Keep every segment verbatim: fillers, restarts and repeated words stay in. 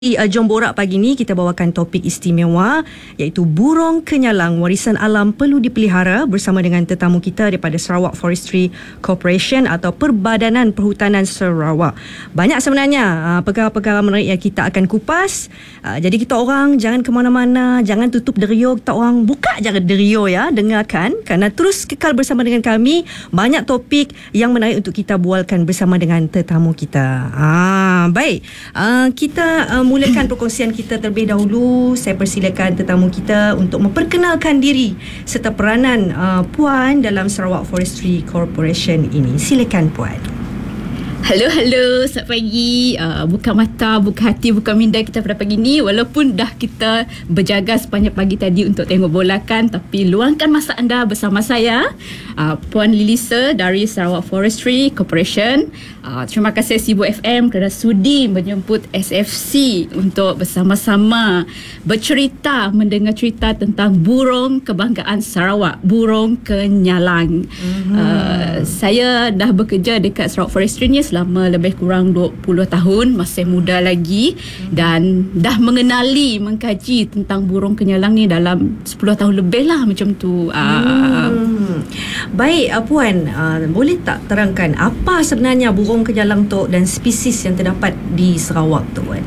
Di uh, Jom Borak pagi ni kita bawakan topik istimewa iaitu burung kenyalang warisan alam perlu dipelihara bersama dengan tetamu kita daripada Sarawak Forestry Corporation atau Perbadanan Perhutanan Sarawak. Banyak sebenarnya uh, perkara-perkara menarik yang kita akan kupas. Uh, jadi kita orang jangan ke mana-mana, jangan tutup derio, kita orang buka je derio ya, dengarkan kerana terus kekal bersama dengan kami. Banyak topik yang menarik untuk kita bualkan bersama dengan tetamu kita. Ah, baik. Uh, kita uh, mulakan perkongsian kita terlebih dahulu. Saya persilakan tetamu kita untuk memperkenalkan diri serta peranan uh, Puan dalam Sarawak Forestry Corporation ini. Silakan Puan. Halo, halo, selamat pagi. Uh, buka mata, buka hati, buka minda kita pada pagi ni. Walaupun dah kita berjaga sepanjang pagi tadi untuk tengok bolakan, tapi luangkan masa anda bersama saya, uh, Puan Lilisa dari Sarawak Forestry Corporation. Uh, terima kasih Sibu F M kerana sudi menjemput S F C untuk bersama-sama bercerita, mendengar cerita tentang burung kebanggaan Sarawak, burung kenyalang. Mm-hmm. Uh, saya dah bekerja dekat Sarawak Forestry ni selama lebih kurang dua puluh tahun, masih muda lagi, hmm. dan dah mengenali, mengkaji tentang burung kenyalang ni dalam sepuluh tahun lebih lah macam tu. Hmm. Baik uh, Puan, uh, boleh tak terangkan apa sebenarnya burung kenyalang tu dan spesies yang terdapat di Sarawak tu Puan?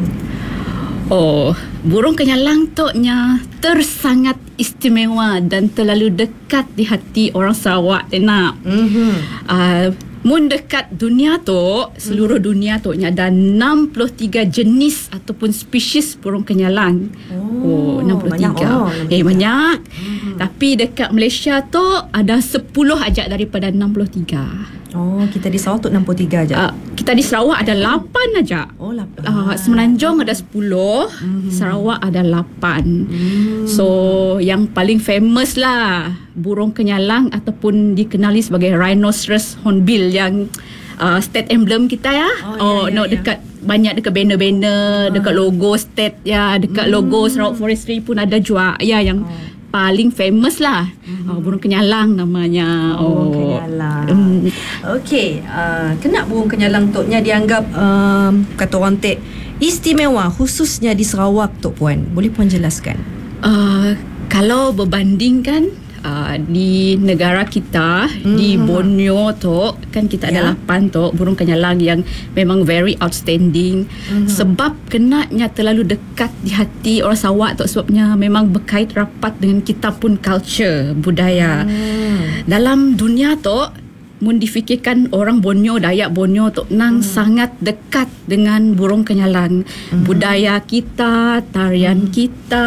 Oh, burung kenyalang tu nya tersangat istimewa dan terlalu dekat di hati orang Sarawak, nak. Mm-hmm. Uh, Mun dekat dunia tu, seluruh hmm. dunia tu ada enam puluh tiga jenis ataupun spesies burung kenyalang. Oh, oh enam puluh tiga. Banyak. Oh, eh banyak. Hmm. Tapi dekat Malaysia tu ada sepuluh aja daripada enam puluh tiga. Oh, kita di Sarawak tu enam puluh tiga aja. Uh, kita di Sarawak ada lapan aja. Oh, lapan. Uh, Semenanjung ada sepuluh, hmm. Sarawak ada lapan. Hmm. So, yang paling famous lah burung kenyalang ataupun dikenali sebagai rhinoceros hornbill yang uh, state emblem kita ya. Oh, oh ya, no ya, dekat ya. Banyak dekat banner-banner, uh. dekat logo state ya, dekat hmm. logo Sarawak Forestry pun ada juga ya yang oh. paling famous lah. Mm-hmm. Oh, burung kenyalang namanya. Oh, burung kenyalang. Um. Okey, uh, kenapa burung kenyalang tu nya dianggap um, kata orang tek istimewa khususnya di Sarawak tu Puan? Boleh Puan jelaskan? Uh, kalau berbandingkan Uh, di negara kita, mm-hmm. di Borneo tu kan kita yeah. ada lapan tu burung kenyalang yang memang very outstanding. Mm-hmm. Sebab kenanya terlalu dekat di hati orang Sarawak tu, sebabnya memang berkait rapat dengan kita pun culture, budaya. Mm. Dalam dunia tu mun difikirkan orang Borneo, Dayak Borneo tu nang mm. sangat dekat dengan burung kenyalang. Mm. Budaya kita, tarian mm. kita,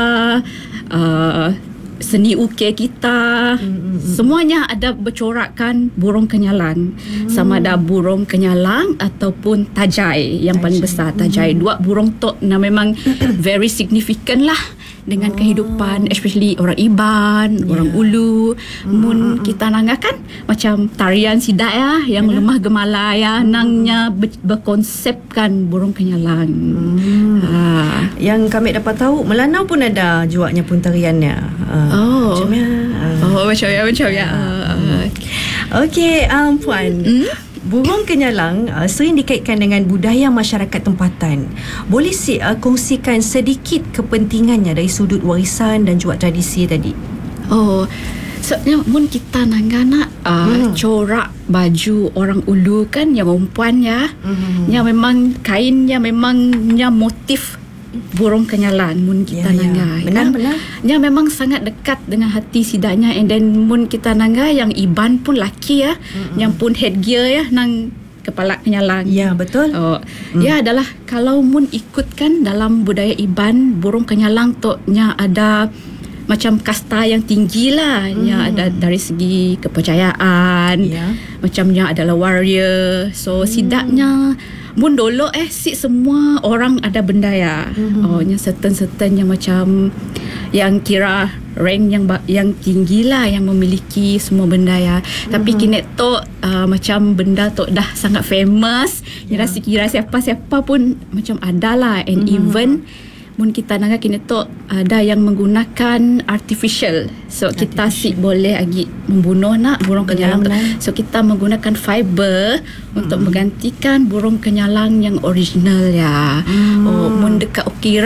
uh, seni ukir kita, mm-hmm. semuanya ada bercorakkan burung kenyalang. Mm. Sama ada burung kenyalang ataupun tajai yang tajai. Paling besar tajai. Mm. Dua burung tu nah memang very significant lah dengan oh. kehidupan, especially orang Iban, yeah. orang Ulu. Mm. Mun kita nanggakan macam tarian sidak ya, yang yeah. lemah gemala ya, mm. nangnya ber- berkonsepkan burung kenyalang. Mm. Ha. Yang kami dapat tahu, Melanau pun ada juaknya pun tariannya. Uh, oh. Macam ya. Uh. Oh, macam ya, macam ya. Uh. Okey, um, Puan. Mm? Burung kenyalang uh, sering dikaitkan dengan budaya masyarakat tempatan. Boleh si uh, kongsikan sedikit kepentingannya dari sudut warisan dan juga tradisi tadi? Oh, sebenarnya so, mun kita nanggana uh, hmm. corak baju orang Ulu kan yang perempuan ya, hmm. yang memang kainnya memangnya motif burung kenyalang mun kita yeah, nangga yeah. benar benar yang memang sangat dekat dengan hati sidanya. And then mun kita nangga yang Iban pun laki ya, mm-hmm. yang pun headgear ya nang kepala kenyalang. Ya, betul. Oh, mm. ya adalah kalau mun ikutkan dalam budaya Iban, burung kenyalang tu nya ada macam kasta yang tinggi lah, mm. nya ada dari segi kepercayaan, yeah. macamnya adalah warrior. So mm. sidaknya mun dulu eh si semua orang ada benda ya. Mm-hmm. Oh, yang certain-certain yang macam yang kira rank yang yang tinggi lah yang memiliki semua benda ya. Mm-hmm. Tapi kini tu uh, macam benda tu dah sangat famous. Yeah. Kira kira siapa-siapa pun macam ada lah. And mm-hmm. even mun kita nangga kini tu ada yang menggunakan artificial. So kita si boleh lagi membunuh nak burung kenyalang tu. So kita menggunakan fiber hmm. untuk menggantikan burung kenyalang yang original ya. Hmm. Oh mun dekat ukira